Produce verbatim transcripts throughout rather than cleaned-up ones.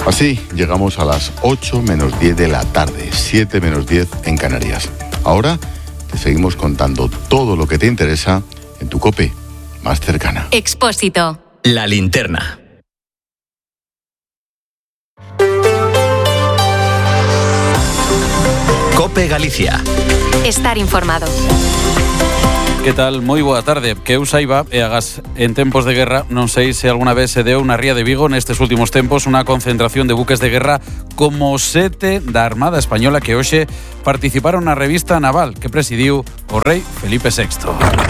Así llegamos a las ocho menos diez de la tarde, siete menos diez en Canarias. Ahora te seguimos contando todo lo que te interesa en tu COPE más cercana. Expósito. La linterna. COPE Galicia. Estar informado. Que tal? Moi boa tarde. Que eu saiba, e agás en tempos de guerra, non sei se alguna vez se deu na ría de Vigo nestes últimos tempos unha concentración de buques de guerra como sete da Armada Española que hoxe participaron na revista naval que presidiu o rei Felipe sexto.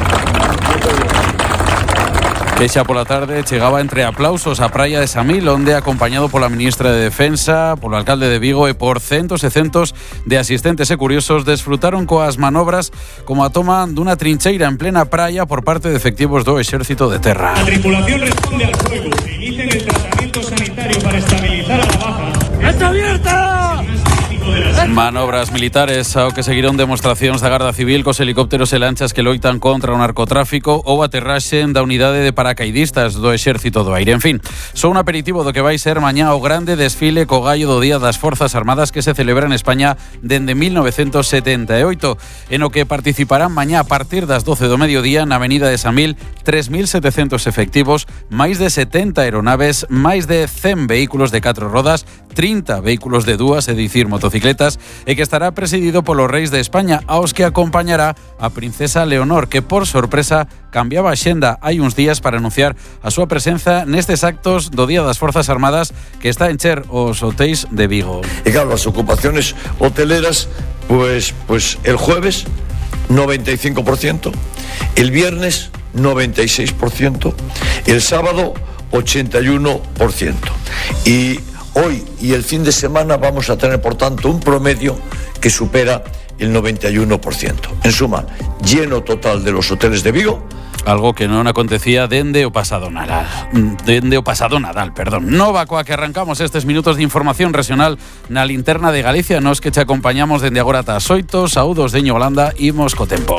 Que xa pola tarde chegaba entre aplausos a praia de Samil, onde acompañado pola ministra de Defensa, polo alcalde de Vigo e por centos e centos de asistentes e curiosos desfrutaron coas manobras como a toma dunha trincheira en plena praia por parte de efectivos do Exército de Terra. La tripulación responde al fuego e inician el tratamiento sanitario para estabilizar a la baja. ¡Está abierta! Manobras militares ao que seguiron demostracións da Garda Civil cos helicópteros e lanchas que loitan contra o narcotráfico ou aterraxe da unidade de paracaidistas do Exército do Aire. En fin, só un aperitivo do que vai ser mañá o grande desfile co gallo do Día das Forzas Armadas que se celebra en España dende mil novecentos setenta e oito, en o que participarán mañá a partir das doce do mediodía na Avenida de Samil tres mil setecentos efectivos, máis de setenta aeronaves, máis de cen vehículos de catro rodas, trinta vehículos de dúas, é dicir, motocicletas, e que estará presidido polos reis de España, aos que acompañará a princesa Leonor, que por sorpresa cambiaba a xenda hai uns días para anunciar a súa presenza nestes actos do Día das Forzas Armadas que está en Cher os hotéis de Vigo. Y claro, las ocupaciones hoteleras, pues, pues el jueves noventa y cinco por ciento, el viernes noventa y seis por ciento, el sábado ochenta y uno por ciento. Y hoy y el fin de semana vamos a tener, por tanto, un promedio que supera el noventa y uno por ciento. En suma, lleno total de los hoteles de Vigo. Algo que non acontecía dende o pasado Nadal. Dende o pasado Nadal, perdón. Nova coa que arrancamos estes minutos de información regional na linterna de Galicia, nos que te acompañamos dende agora ata as oito. Saúdos de Holanda, imos co tempo.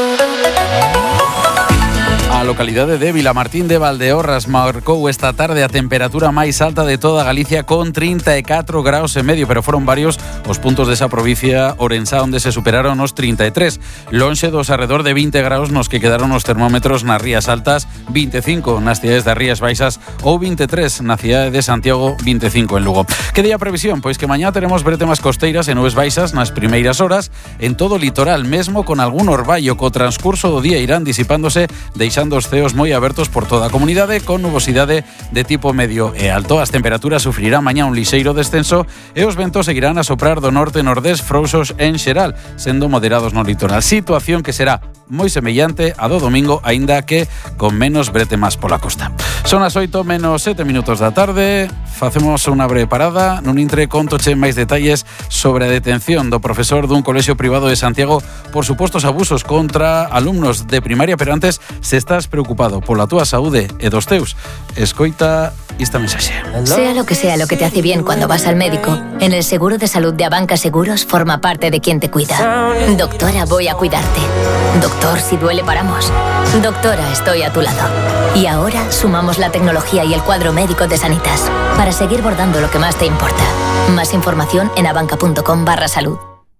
A localidade de Vilamartín de Valdeorras marcou esta tarde a temperatura máis alta de toda Galicia con trinta e catro graus e medio, pero foron varios os puntos desa provincia Ourensá onde se superaron os trinta e tres. Lonxe dos arredor de vinte graus nos que quedaron os termómetros nas Rías Altas, vinte e cinco nas cidades das Rías Baixas ou vinte e tres na cidade de Santiago, vinte e cinco en Lugo. Que día a previsión? Pois que mañá teremos bretemas costeiras e nubes baixas nas primeiras horas en todo o litoral, mesmo con algún orballo. Co transcurso do día irán disipándose, deixando os ceos moi abertos por toda a comunidade con nubosidade de tipo medio e alto. As temperaturas sufrirán mañá un lixeiro descenso e os ventos seguirán a soprar do norte e nordés frouxos en xeral, sendo moderados no litoral. Situación que será moi semellante a do domingo, aínda que con menos bretemas pola costa. Son as oito menos sete minutos da tarde. Facemos unha breve parada. Nun intre contoche máis detalles sobre a detención do profesor dun colexio privado de Santiago por supostos abusos contra alumnos de primaria, pero antes, se estás preocupado pola túa saúde e dos teus, escoita esta mensaxe. Sea lo que sea lo que te hace bien cuando vas al médico, en el seguro de salud de Abanca Seguros forma parte de quien te cuida. Doctora, voy a cuidarte. Doctor, si duele paramos. Doctora, estoy a tu lado. Y ahora sumamos la tecnología y el cuadro médico de Sanitas para seguir bordando lo que más te importa. Más información en abanca.com barra salud.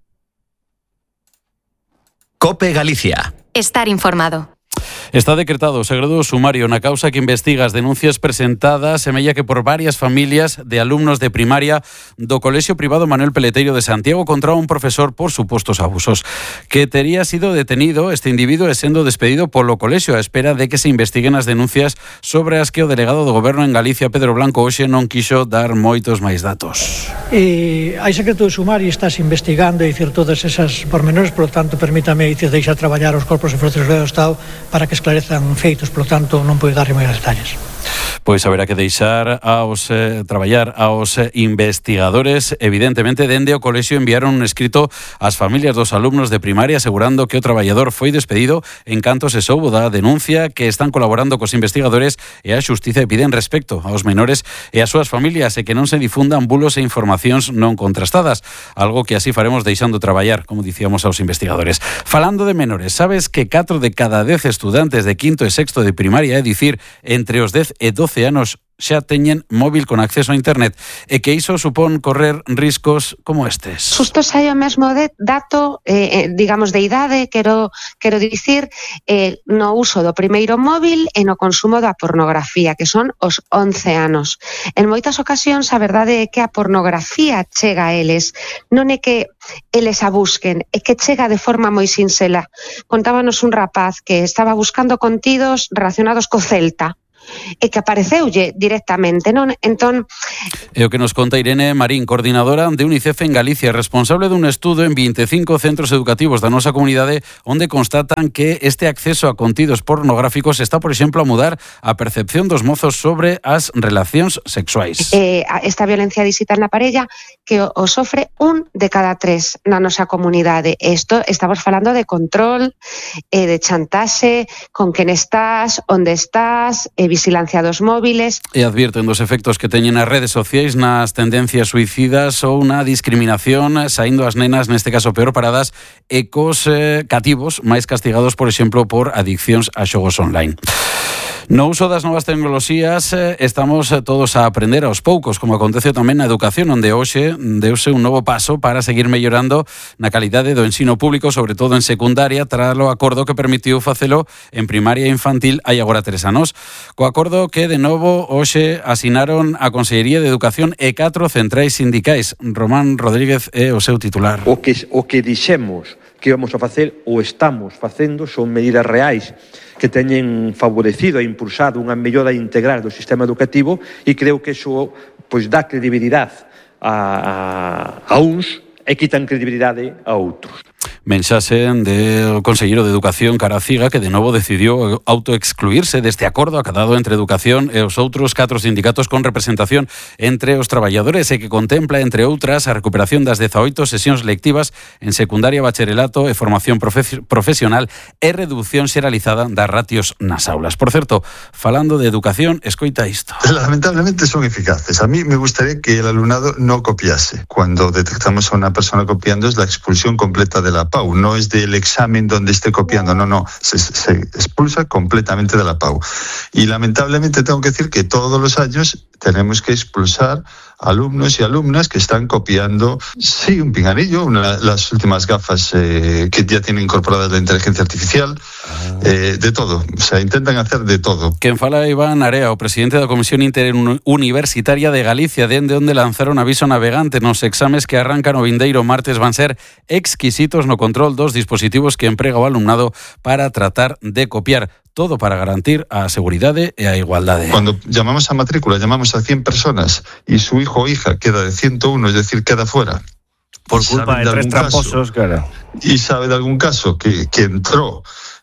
COPE Galicia. Estar informado. Está decretado o segredo sumario na causa que investiga as denuncias presentadas semella que por varias familias de alumnos de primaria do Colexio Privado Manuel Peleteiro de Santiago contra un profesor por supostos abusos. Que tería sido detenido este individuo e sendo despedido polo colexio a espera de que se investiguen as denuncias sobre as que o delegado do Goberno en Galicia, Pedro Blanco, hoxe non quixo dar moitos máis datos. E hai secreto de sumario, estás investigando e dicir todas esas pormenores, polo tanto, permítame dicir, deixar traballar os corpos e forzas do Estado para que esclarezan feitos, polo tanto, non podo darlle máis detalles. Pois haberá que deixar aos eh, traballar aos eh, investigadores. Evidentemente, dende o colexio enviaron un escrito ás familias dos alumnos de primaria asegurando que o traballador foi despedido en canto se soubo da denuncia, que están colaborando cos investigadores e a xustiza e piden respecto aos menores e ás súas familias e que non se difundan bulos e informacións non contrastadas, algo que así faremos deixando traballar, como dicíamos, aos investigadores. Falando de menores, sabes que catro de cada dez estudantes de quinto e sexto de primaria, é dicir, entre os dez e doce anos xa teñen móvil con acceso a internet e que iso supón correr riscos como estes. Xusto sai o mesmo de dato, eh, digamos, de idade, quero, quero dicir, eh, no uso do primeiro móvil e no consumo da pornografía, que son os once anos. En moitas ocasións a verdade é que a pornografía chega a eles, non é que eles a busquen, é que chega de forma moi sinxela. Contábanos un rapaz que estaba buscando contidos relacionados co Celta, e que apareceulle directamente, non? Entón... É o que nos conta Irene Marín, coordinadora de UNICEF en Galicia, responsable dun estudo en vinte e cinco centros educativos da nosa comunidade onde constatan que este acceso a contidos pornográficos está, por exemplo, a mudar a percepción dos mozos sobre as relacións sexuais. Eh, esta violencia digital na parella que o, o sofre un de cada tres na nosa comunidade. Isto estamos falando de control, eh, de chantaxe, con quen estás, onde estás, eh, vigilancia dos móviles. E advierten dos efectos que teñen as redes sociais nas tendencias suicidas ou na discriminación, saindo as nenas, neste caso peor paradas, e cos eh, cativos máis castigados, por exemplo, por adiccións a xogos online. No uso das novas tecnoloxías estamos todos a aprender aos poucos, como acontece tamén na educación, onde hoxe deuse un novo paso para seguir mellorando na calidade do ensino público, sobre todo en secundaria, tras o acordo que permitiu facelo en primaria e infantil hai agora tres anos. Co acordo que, de novo, hoxe asinaron a Consellería de Educación e catro centrais sindicais. Román Rodríguez é o seu titular. O que, o que dixemos que íbamos a facer ou estamos facendo son medidas reais que teñen favorecido e impulsado unha mellora integral do sistema educativo e creo que iso pois, dá credibilidade a, a, a uns e quitan credibilidade a outros. Mensaxe do conselleiro de Educación, Caraciga, que de novo decidiu autoexcluirse deste acordo acadado entre Educación e os outros catro sindicatos con representación entre os traballadores e que contempla, entre outras, a recuperación das dezaoito sesións lectivas en secundaria, bacharelato e formación profe- profesional e reducción xeralizada das ratios nas aulas. Por certo, falando de educación, escoita isto. Lamentablemente son eficaces. A mí me gustaría que el alumnado no copiase. Cuando detectamos a una persona copiando es la expulsión completa de la P A U, no es del examen donde esté copiando, no, no, se, se expulsa completamente de la P A U. Y lamentablemente tengo que decir que todos los años tenemos que expulsar alumnos y alumnas que están copiando, sí, un pinganillo, una, las últimas gafas eh, que ya tienen incorporadas la inteligencia artificial, eh, de todo, o sea, intentan hacer de todo. Quen fala Iván Area, o presidente da Comisión Interuniversitaria de Galicia, dende onde lanzaron aviso navegante nos exames que arrancan o vindeiro martes van ser exquisitos no control dos dispositivos que emprega o alumnado para tratar de copiar. Todo para garantir a seguridade e a igualdade. Cuando llamamos a matrícula, llamamos a cien personas y su hijo o hija queda de ciento uno, es decir, queda fuera. Por culpa de, de tres tramposos, claro. Y sabe de algún caso que, que entró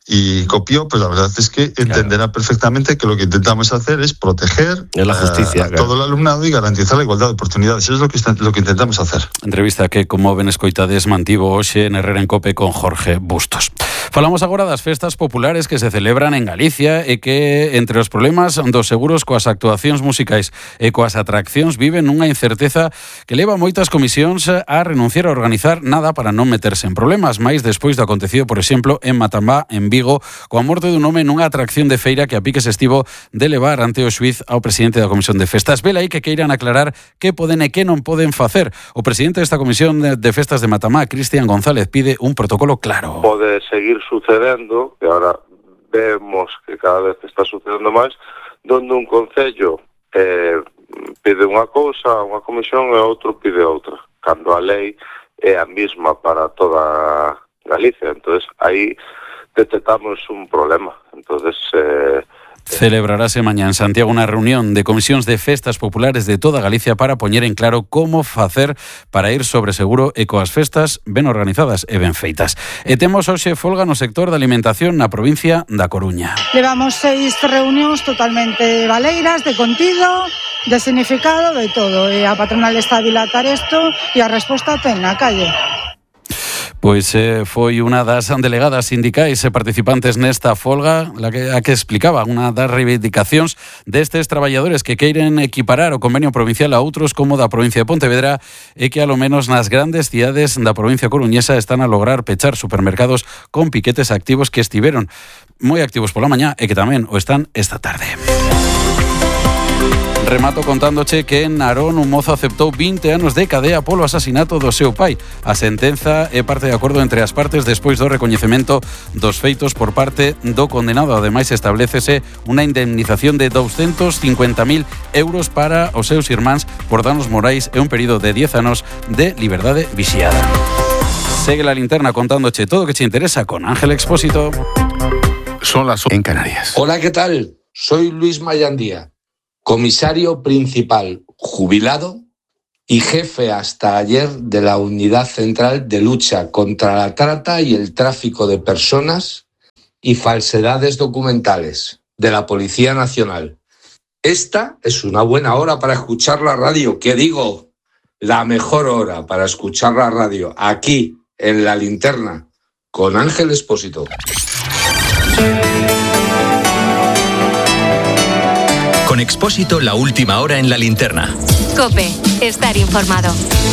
y copió, pues la verdad es que entenderá claro. perfectamente que lo que intentamos hacer es proteger es la justicia, a, a claro. todo el alumnado y garantizar la igualdad de oportunidades. Eso es lo que, lo que intentamos hacer. Entrevista que, como ben escoitades, mantivo hoxe en Herrera en Cope con Jorge Bustos. Falamos agora das festas populares que se celebran en Galicia e que, entre os problemas dos seguros coas actuacións musicais e coas atraccións, viven unha incerteza que leva moitas comisións a renunciar a organizar nada para non meterse en problemas, máis despois do acontecido, por exemplo, en Matambá, en Vigo, coa morte dun home nunha atracción de feira que a piques estivo de levar ante o xuiz ao presidente da Comisión de Festas. Vela aí que queiran aclarar que poden e que non poden facer. O presidente desta Comisión de Festas de Matamá, Cristian González, pide un protocolo claro. Pode seguir sucedendo, que ahora vemos que cada vez está sucedendo máis, donde un concello eh, pide unha cousa, unha comisión, e outro pide outra, cando a lei é a mesma para toda Galicia. Entonces, aí detectamos un problema. Entonces, eh, Celebrarase mañá en Santiago unha reunión de comisións de festas populares de toda Galicia para poñer en claro como facer para ir sobre seguro e coas festas ben organizadas e ben feitas. E temos hoxe folga no sector da alimentación na provincia da Coruña. Levamos seis reunións totalmente valeiras, de contido, de significado, de todo. E a patronal está a dilatar isto e a resposta ten na calle. Pois eh, foi unha das delegadas sindicais e participantes nesta folga la que, a que explicaba unha das reivindicacións destes traballadores que queiren equiparar o convenio provincial a outros como da provincia de Pontevedra e que alo menos nas grandes cidades da provincia coruñesa están a lograr pechar supermercados con piquetes activos que estiveron moi activos pola mañá e que tamén o están esta tarde. Remato contándoche que en Narón un mozo aceptou vinte anos de cadea polo asasinato do seu pai. A sentenza é parte de acordo entre as partes despois do recoñecemento dos feitos por parte do condenado. Ademais, establécese unha indemnización de doscientos cincuenta mil euros para os seus irmáns por danos morais e un período de diez anos de liberdade vixiada. Segue la linterna contándoche todo o que te interesa con Ángel Expósito. Son las en Canarias. Hola, ¿qué tal? Soy Luis Mayandía, comisario principal jubilado y jefe hasta ayer de la Unidad Central de Lucha contra la Trata y el Tráfico de Personas y Falsedades Documentales de la Policía Nacional. Esta es una buena hora para escuchar la radio. ¿Qué digo? La mejor hora para escuchar la radio, aquí, en La Linterna, con Ángel Expósito. Con Expósito, la última hora en La Linterna. COPE, estar informado.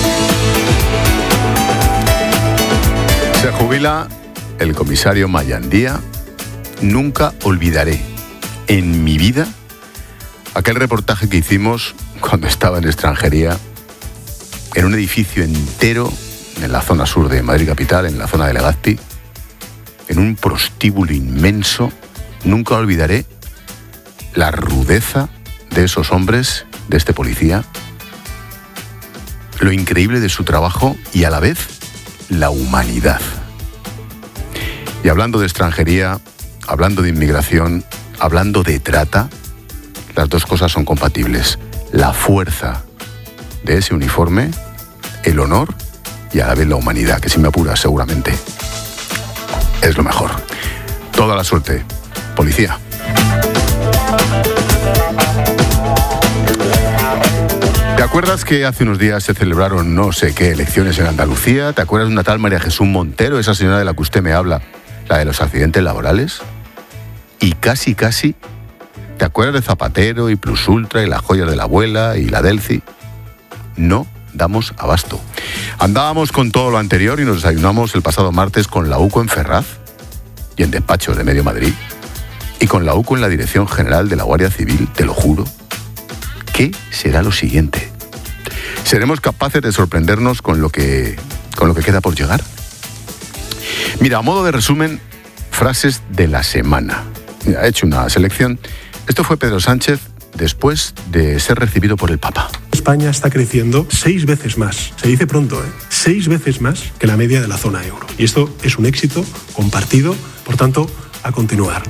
Se jubila el comisario Mayandía. Nunca olvidaré en mi vida aquel reportaje que hicimos cuando estaba en extranjería, en un edificio entero en la zona sur de Madrid capital, en la zona de Legazpi, en un prostíbulo inmenso. Nunca olvidaré la rudeza de esos hombres, de este policía, lo increíble de su trabajo y a la vez la humanidad. Y hablando de extranjería, hablando de inmigración, hablando de trata, las dos cosas son compatibles. La fuerza de ese uniforme, el honor y a la vez la humanidad, que si me apuras seguramente es lo mejor. Toda la suerte, policía. ¿Te acuerdas que hace unos días se celebraron no sé qué elecciones en Andalucía? ¿Te acuerdas de una tal María Jesús Montero, esa señora de la que usted me habla, la de los accidentes laborales? Y casi, casi, ¿te acuerdas de Zapatero y Plus Ultra y las joyas de la abuela y la Delci? No damos abasto. Andábamos con todo lo anterior y nos desayunamos el pasado martes con la UCO en Ferraz y en despachos de Medio Madrid y con la UCO en la Dirección General de la Guardia Civil, te lo juro. ¿Qué será lo siguiente? ¿Seremos capaces de sorprendernos con lo que, con lo que queda por llegar? Mira, a modo de resumen, frases de la semana. Mira, he hecho una selección. Esto fue Pedro Sánchez después de ser recibido por el Papa. España está creciendo seis veces más, se dice pronto, ¿eh? seis veces más que la media de la zona euro. Y esto es un éxito compartido, por tanto, a continuar.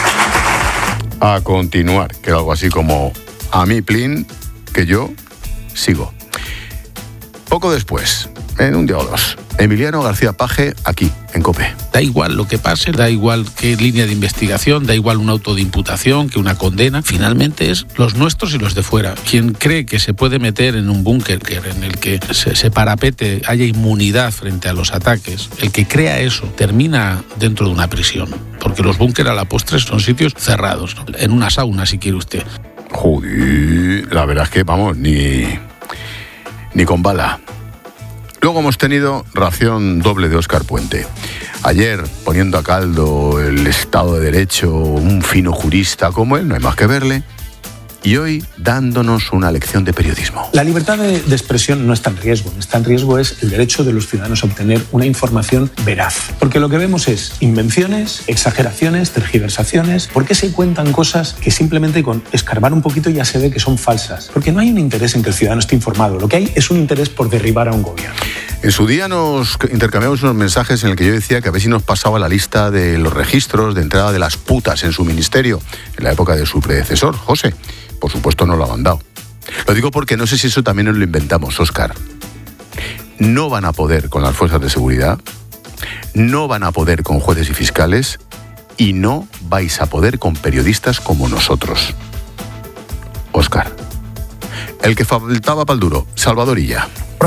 A continuar, que era algo así como a mí, plin, que yo sigo. Poco después, en un día o dos, Emiliano García Paje, aquí, en COPE. Da igual lo que pase, da igual qué línea de investigación, da igual un auto de imputación, que una condena. Finalmente es los nuestros y los de fuera. Quien cree que se puede meter en un búnker en el que se, se parapete, haya inmunidad frente a los ataques, el que crea eso termina dentro de una prisión. Porque los búnkeres a la postre son sitios cerrados, ¿no? En una sauna, si quiere usted. Joder, la verdad es que, vamos, ni, ni con bala. Luego hemos tenido ración doble de Óscar Puente. Ayer, poniendo a caldo el Estado de Derecho, un fino jurista como él, no hay más que verle. Y hoy dándonos una lección de periodismo. La libertad de, de expresión no está en riesgo. Está en riesgo es el derecho de los ciudadanos a obtener una información veraz. Porque lo que vemos es invenciones, exageraciones, tergiversaciones. ¿Por qué se cuentan cosas que simplemente con escarbar un poquito ya se ve que son falsas? Porque no hay un interés en que el ciudadano esté informado. Lo que hay es un interés por derribar a un gobierno. En su día nos intercambiamos unos mensajes en el que yo decía que a ver si nos pasaba la lista de los registros de entrada de las putas en su ministerio, en la época de su predecesor, José. Por supuesto no lo ha mandado. Lo digo porque no sé si eso también nos lo inventamos, Óscar. No van a poder con las fuerzas de seguridad, no van a poder con jueces y fiscales y no vais a poder con periodistas como nosotros. Óscar, el que faltaba pa'l duro, Salvador Illa.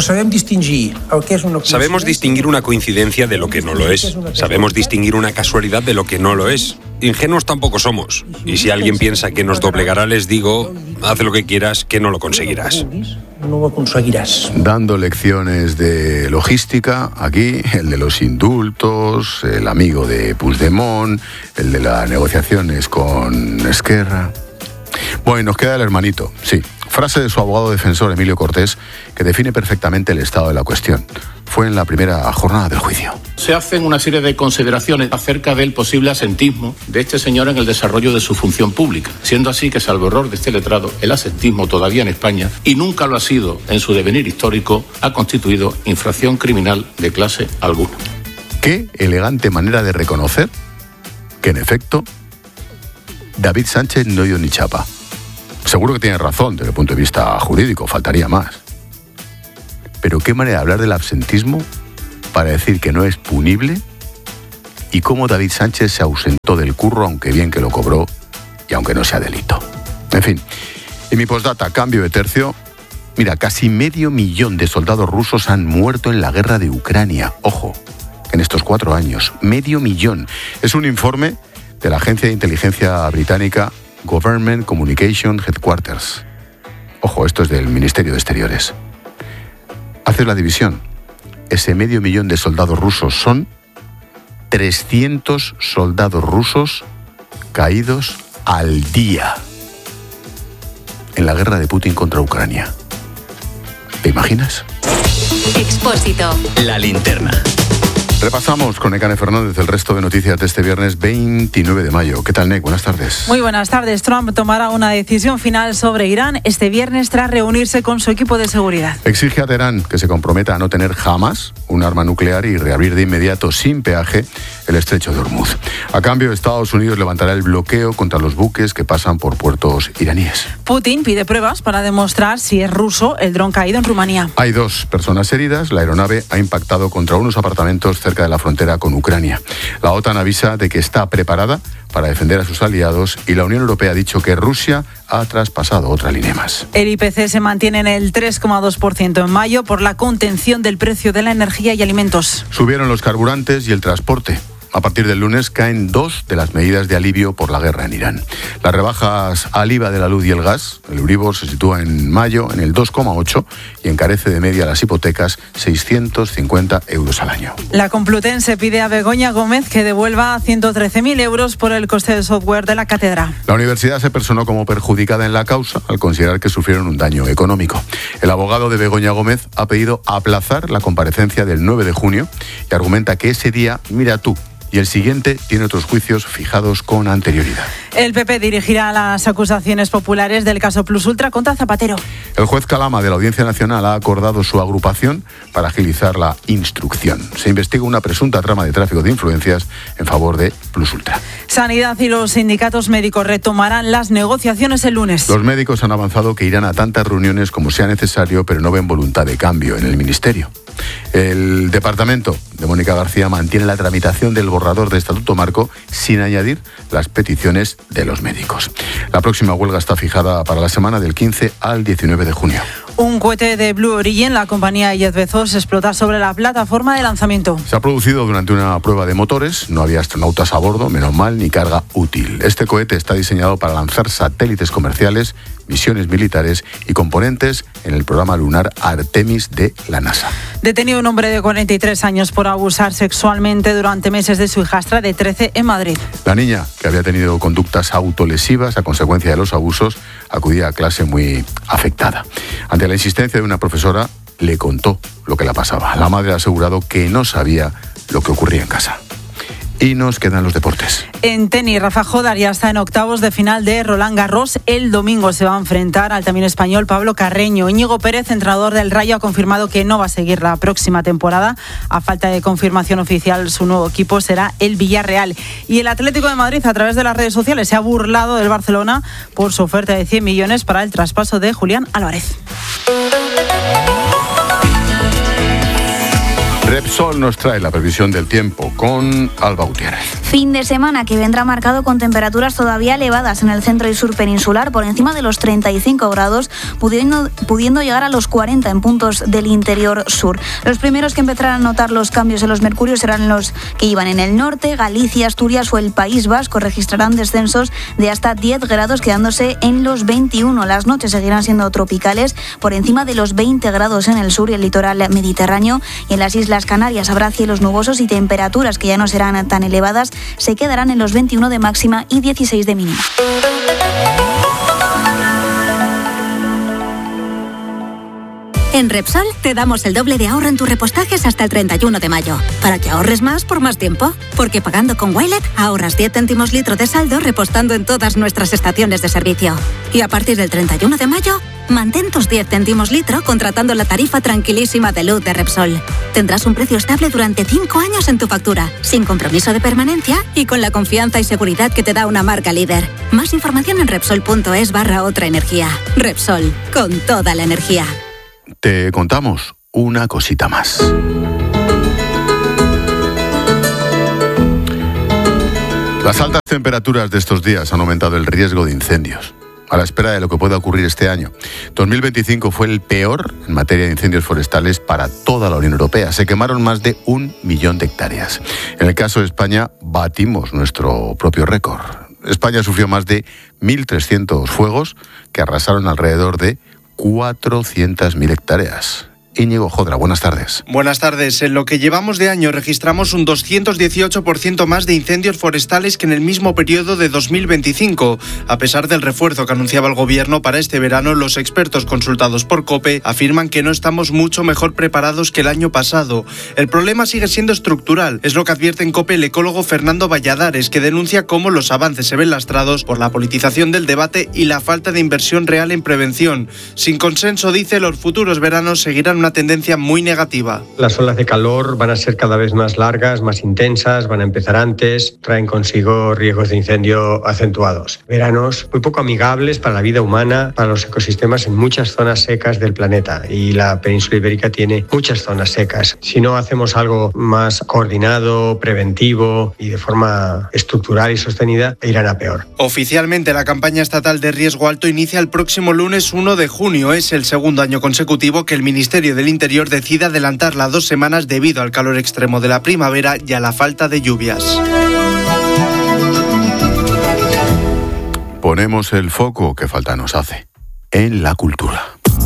Sabemos distinguir una coincidencia de lo que no lo es. Sabemos distinguir una casualidad de lo que no lo es. Ingenuos tampoco somos. Y si alguien piensa que nos doblegará, les digo, haz lo que quieras, que no lo conseguirás. No lo conseguirás. Dando lecciones de logística, aquí, el de los indultos, el amigo de Puigdemont, el de las negociaciones con Esquerra. Bueno, nos queda el hermanito, sí, Frase de su abogado defensor Emilio Cortés, que define perfectamente el estado de la cuestión. Fue en la primera jornada del juicio. Se hacen una serie de consideraciones acerca del posible asentismo de este señor en el desarrollo de su función pública, siendo así que, salvo error de este letrado, el asentismo todavía en España, y nunca lo ha sido en su devenir histórico, ha constituido infracción criminal de clase alguna. Qué elegante manera de reconocer que, en efecto, David Sánchez no dio ni chapa. Seguro que tiene razón desde el punto de vista jurídico, faltaría más. Pero qué manera de hablar del absentismo para decir que no es punible y cómo David Sánchez se ausentó del curro, aunque bien que lo cobró y aunque no sea delito. En fin, y mi postdata, cambio de tercio. Mira, casi medio millón de soldados rusos han muerto en la guerra de Ucrania. Ojo, en estos cuatro años, medio millón. Es un informe de la agencia de inteligencia británica Government Communication Headquarters. Ojo, esto es del Ministerio de Exteriores. Haces la división. Ese medio millón de soldados rusos son trescientos soldados rusos caídos al día en la guerra de Putin contra Ucrania. ¿Te imaginas? Expósito. La linterna. Repasamos con Nekane Fernández el resto de noticias de este viernes veintinueve de mayo. ¿Qué tal, Nek? Buenas tardes. Muy buenas tardes. Trump tomará una decisión final sobre Irán este viernes tras reunirse con su equipo de seguridad. Exige a Teherán que se comprometa a no tener jamás un arma nuclear y reabrir de inmediato sin peaje el estrecho de Hormuz. A cambio, Estados Unidos levantará el bloqueo contra los buques que pasan por puertos iraníes. Putin pide pruebas para demostrar si es ruso el dron caído en Rumanía. Hay dos personas heridas. La aeronave ha impactado contra unos apartamentos cerca de la frontera con Ucrania. La OTAN avisa de que está preparada para defender a sus aliados y la Unión Europea ha dicho que Rusia ha traspasado otra línea más. El I P C se mantiene en el tres coma dos por ciento en mayo por la contención del precio de la energía y alimentos. Subieron los carburantes y el transporte. A partir del lunes caen dos de las medidas de alivio por la guerra en Irán. Las rebajas al I V A de la luz y el gas, el Euribor se sitúa en mayo en el dos coma ocho y encarece de media las hipotecas seiscientos cincuenta euros al año. La Complutense pide a Begoña Gómez que devuelva ciento trece mil euros por el coste de software de la cátedra. La universidad se personó como perjudicada en la causa al considerar que sufrieron un daño económico. El abogado de Begoña Gómez ha pedido aplazar la comparecencia del nueve de junio y argumenta que ese día, mira tú, y el siguiente tiene otros juicios fijados con anterioridad. El P P dirigirá las acusaciones populares del caso Plus Ultra contra Zapatero. El juez Calama de la Audiencia Nacional ha acordado su agrupación para agilizar la instrucción. Se investiga una presunta trama de tráfico de influencias en favor de Plus Ultra. Sanidad y los sindicatos médicos retomarán las negociaciones el lunes. Los médicos han avanzado que irán a tantas reuniones como sea necesario, pero no ven voluntad de cambio en el Ministerio. El departamento de Mónica García mantiene la tramitación del borrador de Estatuto Marco sin añadir las peticiones de los médicos. La próxima huelga está fijada para la semana del quince al diecinueve de junio. Un cohete de Blue Origin, la compañía Jeff Bezos, explota sobre la plataforma de lanzamiento. Se ha producido durante una prueba de motores, no había astronautas a bordo, menos mal, ni carga útil. Este cohete está diseñado para lanzar satélites comerciales, misiones militares y componentes en el programa lunar Artemis de la NASA. Detenido un hombre de cuarenta y tres años por abusar sexualmente durante meses de su hijastra de trece en Madrid. La niña, que había tenido conductas autolesivas a consecuencia de los abusos, acudía a clase muy afectada. Ante la insistencia de una profesora, le contó lo que le pasaba. La madre ha asegurado que no sabía lo que ocurría en casa. Y nos quedan los deportes. En tenis, Rafa Jodar ya está en octavos de final de Roland Garros. El domingo se va a enfrentar al también español Pablo Carreño. Íñigo Pérez, entrenador del Rayo, ha confirmado que no va a seguir la próxima temporada. A falta de confirmación oficial, su nuevo equipo será el Villarreal. Y el Atlético de Madrid, a través de las redes sociales, se ha burlado del Barcelona por su oferta de cien millones para el traspaso de Julián Álvarez. Repsol nos trae la previsión del tiempo con Alba Gutiérrez. Fin de semana que vendrá marcado con temperaturas todavía elevadas en el centro y sur peninsular, por encima de los treinta y cinco grados, pudiendo, pudiendo llegar a los cuarenta en puntos del interior sur. Los primeros que empezarán a notar los cambios en los mercurios serán los que iban en el norte. Galicia, Asturias o el País Vasco registrarán descensos de hasta diez grados, quedándose en los veintiuno. Las noches seguirán siendo tropicales, por encima de los veinte grados en el sur y el litoral mediterráneo, y en las Islas Canarias habrá cielos nubosos y temperaturas que ya no serán tan elevadas, se quedarán en los veintiuno de máxima y dieciséis de mínima. En Repsol te damos el doble de ahorro en tus repostajes hasta el treinta y uno de mayo, para que ahorres más por más tiempo. Porque pagando con Wilet ahorras diez céntimos litro de saldo repostando en todas nuestras estaciones de servicio. Y a partir del treinta y uno de mayo, mantén tus diez céntimos litro contratando la tarifa tranquilísima de luz de Repsol. Tendrás un precio estable durante cinco años en tu factura, sin compromiso de permanencia y con la confianza y seguridad que te da una marca líder. Más información en Repsol.es barra otra energía. Repsol, con toda la energía. Te contamos una cosita más. Las altas temperaturas de estos días han aumentado el riesgo de incendios, a la espera de lo que pueda ocurrir este año. dos mil veinticinco fue el peor en materia de incendios forestales para toda la Unión Europea. Se quemaron más de un millón de hectáreas. En el caso de España, batimos nuestro propio récord. España sufrió más de mil trescientos fuegos que arrasaron alrededor de cuatrocientas mil hectáreas. Íñigo Jodra, buenas tardes. Buenas tardes. En lo que llevamos de año registramos un doscientos dieciocho por ciento más de incendios forestales que en el mismo periodo de dos mil veinticinco. A pesar del refuerzo que anunciaba el gobierno para este verano, los expertos consultados por COPE afirman que no estamos mucho mejor preparados que el año pasado. El problema sigue siendo estructural, es lo que advierte en COPE el ecólogo Fernando Valladares, que denuncia cómo los avances se ven lastrados por la politización del debate y la falta de inversión real en prevención. Sin consenso, dice, los futuros veranos seguirán una tendencia muy negativa. Las olas de calor van a ser cada vez más largas, más intensas, van a empezar antes, traen consigo riesgos de incendio acentuados. Veranos muy poco amigables para la vida humana, para los ecosistemas en muchas zonas secas del planeta, y la península ibérica tiene muchas zonas secas. Si no hacemos algo más coordinado, preventivo y de forma estructural y sostenida, irán a peor. Oficialmente, la campaña estatal de riesgo alto inicia el próximo lunes uno de junio. Es el segundo año consecutivo que el Ministerio del Interior decide adelantarla dos semanas debido al calor extremo de la primavera y a la falta de lluvias. Ponemos el foco que falta nos hace en la cultura.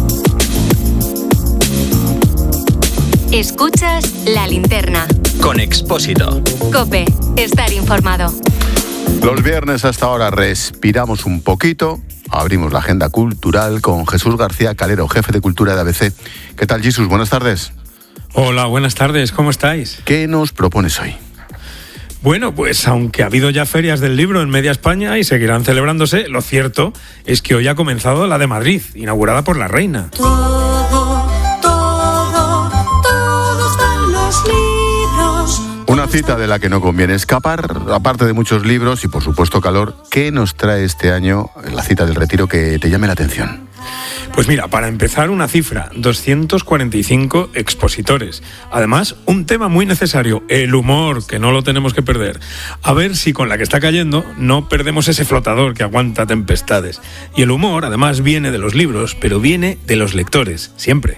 Escuchas La Linterna. Con Expósito. COPE. Estar informado. Los viernes hasta ahora respiramos un poquito. Abrimos la agenda cultural con Jesús García Calero, jefe de cultura de A B C. ¿Qué tal, Jesús? Buenas tardes. Hola, buenas tardes. ¿Cómo estáis? ¿Qué nos propones hoy? Bueno, pues aunque ha habido ya ferias del libro en media España y seguirán celebrándose, lo cierto es que hoy ha comenzado la de Madrid, inaugurada por la reina. Todo, todo, todo están los libros. Una cita de la que no conviene escapar, aparte de muchos libros y por supuesto calor. ¿Qué nos trae este año la cita del Retiro que te llame la atención? Pues mira, para empezar, una cifra, doscientos cuarenta y cinco expositores. Además, un tema muy necesario, el humor, que no lo tenemos que perder. A ver si con la que está cayendo no perdemos ese flotador que aguanta tempestades. Y el humor, además, viene de los libros, pero viene de los lectores, siempre.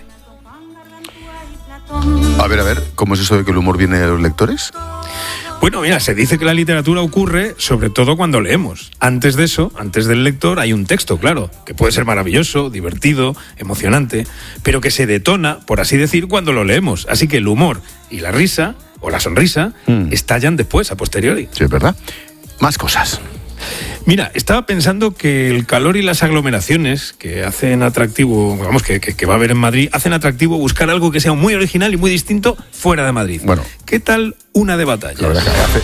A ver, a ver, ¿cómo es eso de que el humor viene de los lectores? Bueno, mira, se dice que la literatura ocurre sobre todo cuando leemos. Antes de eso, antes del lector, hay un texto, claro, que puede ser maravilloso, divertido, emocionante, pero que se detona, por así decir, cuando lo leemos. Así que el humor y la risa, o la sonrisa, mm. estallan después, a posteriori. Sí, es verdad. Más cosas. Mira, estaba pensando que el calor y las aglomeraciones que hacen atractivo, vamos, que, que, que va a haber en Madrid, hacen atractivo buscar algo que sea muy original y muy distinto fuera de Madrid. Bueno. ¿Qué tal una de batallas? La verdad que hace,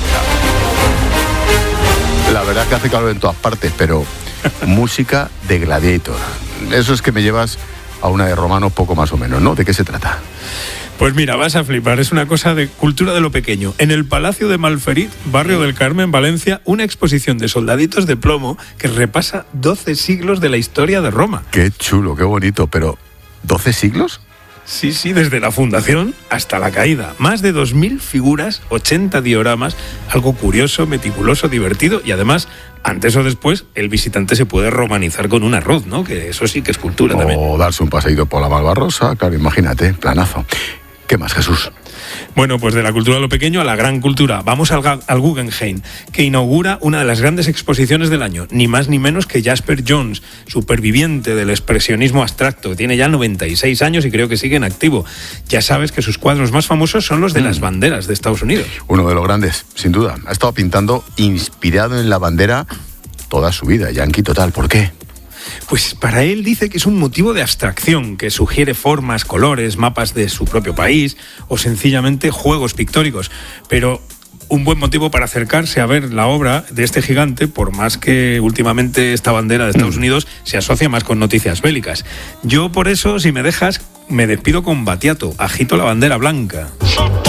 la verdad que hace calor en todas partes, pero música de Gladiator. Eso es que me llevas a una de Romano poco más o menos, ¿no? ¿De qué se trata? Pues mira, vas a flipar, es una cosa de cultura de lo pequeño. En el Palacio de Malferit, barrio del Carmen, Valencia, una exposición de soldaditos de plomo que repasa doce siglos de la historia de Roma. Qué chulo, qué bonito, pero ¿doce siglos? Sí, sí, desde la fundación hasta la caída. Más de dos mil figuras, ochenta dioramas, algo curioso, meticuloso, divertido y además, antes o después, el visitante se puede romanizar con un arroz, ¿no? Que eso sí que es cultura o también. O darse un paseíto por la Malvarrosa, claro, imagínate, planazo. ¿Qué más, Jesús? Bueno, pues de la cultura de lo pequeño a la gran cultura. Vamos al, al Guggenheim, que inaugura una de las grandes exposiciones del año, ni más ni menos que Jasper Johns, superviviente del expresionismo abstracto. Tiene ya noventa y seis años y creo que sigue en activo. Ya sabes que sus cuadros más famosos son los de mm. las banderas de Estados Unidos. Uno de los grandes, sin duda. Ha estado pintando inspirado en la bandera toda su vida. Yankee total, ¿por qué? Pues para él dice que es un motivo de abstracción, que sugiere formas, colores, mapas de su propio país o sencillamente juegos pictóricos. Pero un buen motivo para acercarse a ver la obra de este gigante, por más que últimamente esta bandera de Estados Unidos se asocia más con noticias bélicas. Yo por eso, si me dejas, me despido con Battiato, agito la bandera blanca.